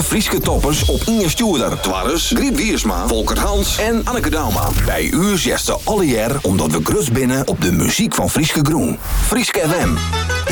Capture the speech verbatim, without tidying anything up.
alle Frieske toppers op Inge Stuurder. Twarres, Griet Wiersma, Volker Hans en Anneke Dauma. Bij u zegt ze alle jaar omdat we grus binnen op de muziek van Frieske Groen. Frieske F M.